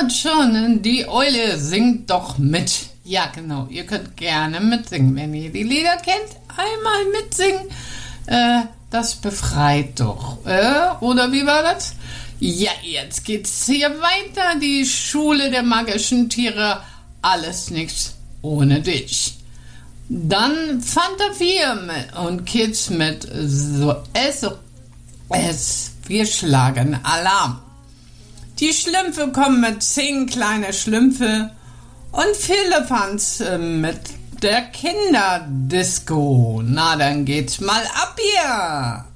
hört schon, die Eule singt doch mit. Ja, genau, ihr könnt gerne mitsingen, wenn ihr die Lieder kennt. Einmal mitsingen, das befreit doch. Oder wie war das? Ja, jetzt geht's hier weiter. Die Schule der magischen Tiere. Alles nichts ohne dich. Dann Fanta 4 und Kids mit wir schlagen Alarm. Die Schlümpfe kommen mit 10 kleine Schlümpfe und Firlefanz mit der Kinderdisco. Na, dann geht's mal ab hier.